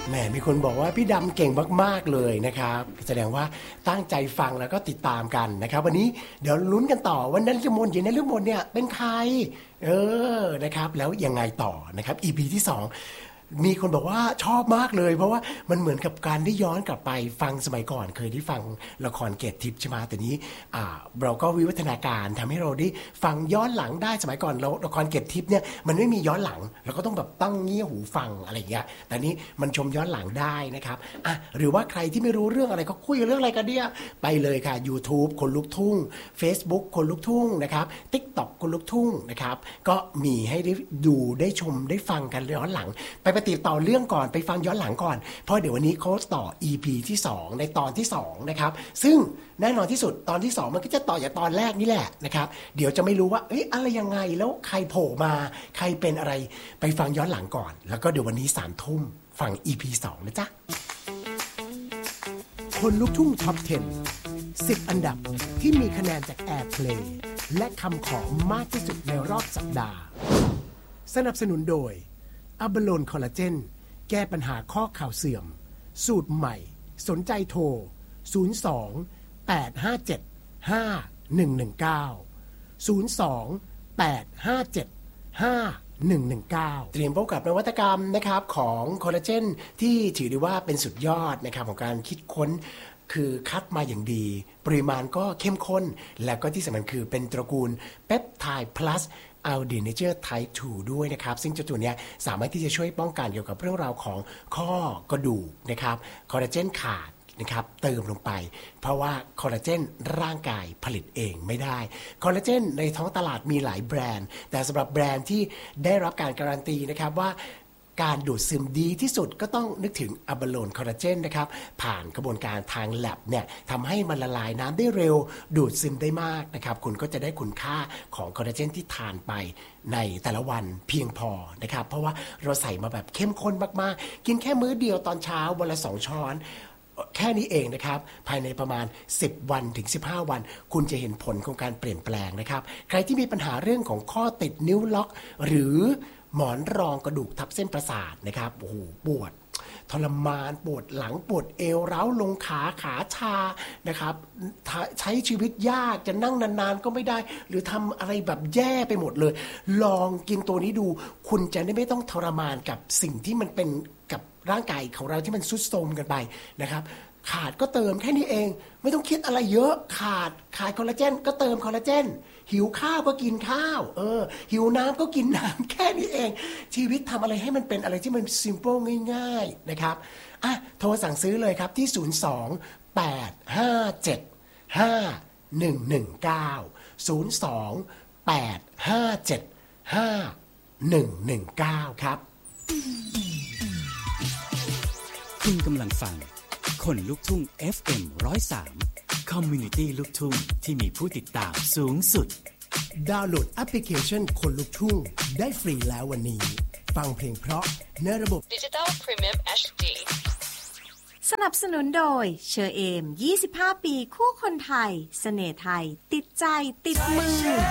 แหมมีคนบอกว่าพี่ดำเก่งมากๆเลยนะครับแสดงว่าตั้งใจฟังแล้วก็ติดตามกันนะครับวันนี้เดี๋ยวลุ้นกันต่อวันนั้นฤมลเย็นนั้นฤมลเนี่ยเป็นใครนะครับแล้วยังไงต่อนะครับ EP ที่2มีคนบอกว่าชอบมากเลยเพราะว่ามันเหมือนกับการได้ย้อนกลับไปฟังสมัยก่อนเคยได้ฟังละครเกตทิพย์ใช่ไหมแต่นี้เราก็วิวัฒนาการทำให้เราได้ฟังย้อนหลังได้สมัยก่อนเราละครเกตทิพย์เนี่ยมันไม่มีย้อนหลังเราก็ต้องแบบตั้งเงี้ยหูฟังอะไรอย่างเงี้ยแต่นี้มันชมย้อนหลังได้นะครับหรือว่าใครที่ไม่รู้เรื่องอะไรก็คุยเรื่องอะไรกันเนี่ยไปเลยค่ะ YouTube คนลุกทุ่ง Facebook คนลุกทุ่งนะครับ TikTok คนลุกทุ่งนะครับก็มีให้ได้ดูได้ชมได้ฟังกันย้อนหลังไปติดต่อเรื่องก่อนไปฟังย้อนหลังก่อนเพราะเดี๋ยววันนี้เขาต่อ EP ที่2ในตอนที่2นะครับซึ่งแน่นอนที่สุดตอนที่2มันก็จะต่อจากตอนแรกนี่แหละนะครับเดี๋ยวจะไม่รู้ว่าอะไรยังไงแล้วใครโผล่มาใครเป็นอะไรไปฟังย้อนหลังก่อนแล้วก็เดี๋ยววันนี้3 ทุ่มฟัง EP 2นะจ๊ะคนลุกทุ่งท็อป 10 อันดับที่มีคะแนนจาก Airplay และคำขอมากที่สุดในรอบสัปดาห์สนับสนุนโดยอะบาโลนคอลลาเจนแก้ปัญหาข้อเข่าเสื่อมสูตรใหม่สนใจโทร02 857 5119 02 857 5119เตรียมพบกับนวัตกรรมนะครับของคอลลาเจนที่ถือได้ว่าเป็นสุดยอดนะครับของการคิดค้นคือคัดมาอย่างดีปริมาณก็เข้มข้นและก็ที่สำคัญคือเป็นตระกูลเปปไทด์ plus Aldehyde Type 2 ด้วยนะครับซึ่งเจ้าตัวนี้สามารถที่จะช่วยป้องกันเกี่ยวกับเรื่องราวของข้อกระดูกนะครับคอลลาเจนขาดนะครับเติมลงไปเพราะว่าคอลลาเจนร่างกายผลิตเองไม่ได้คอลลาเจนในท้องตลาดมีหลายแบรนด์แต่สำหรับแบรนด์ที่ได้รับการการันตีนะครับว่าการดูดซึมดีที่สุดก็ต้องนึกถึงอะบาโลนคอลลาเจนนะครับผ่านกระบวนการทางแลบเนี่ยทำให้มันละลายน้ำได้เร็วดูดซึมได้มากนะครับคุณก็จะได้คุณค่าของคอลลาเจนที่ทานไปในแต่ละวันเพียงพอนะครับเพราะว่าเราใส่มาแบบเข้มข้นมากๆกินแค่มื้อเดียวตอนเช้าวันละ2 ช้อนแค่นี้เองนะครับภายในประมาณ10 วันถึง15 วันคุณจะเห็นผลของการเปลี่ยนแปลงนะครับใครที่มีปัญหาเรื่องของข้อติดนิ้วล็อกหรือหมอนรองกระดูกทับเส้นประสาทนะครับโอ้โหปวดทรมานปวดหลังปวดเอวร้าวลงขาชานะครับใช้ชีวิตยากจะนั่งนานๆก็ไม่ได้หรือทำอะไรแบบแย่ไปหมดเลยลองกินตัวนี้ดูคุณจะได้ไม่ต้องทรมานกับสิ่งที่มันเป็นกับร่างกายของเราที่มันทรุดโทรมกันไปนะครับขาดก็เติมแค่นี้เองไม่ต้องคิดอะไรเยอะขาดคอลลาเจนก็เติมคอลลาเจนหิวข้าวก็กินข้าวหิวน้ำก็กินน้ำแค่นี้เองชีวิตทำอะไรให้มันเป็นอะไรที่มัน simple ง่ายๆนะครับโทรสั่งซื้อเลยครับที่02 857 5119 02 857 5119ครับคุณกำลังฟังคนลุกทุ่ง FM 103 Community ลูกทุ่งที่มีผู้ติดตามสูงสุดดาวน์โหลดแอปพลิเคชันคนลุกทุ่งได้ฟรีแล้ววันนี้ฟังเพลงเพราะในระบบ Digital Premium HD สนับสนุนโดยเชอเอม25 ปีคู่คนไทยเสน่ห์ไทยติดใจติดมือ